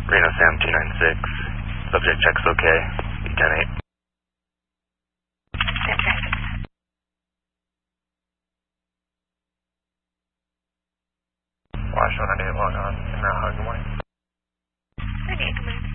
Reno Sam 296. Subject checks okay. 10-8. Wash 198 log on. Good morning. Good morning.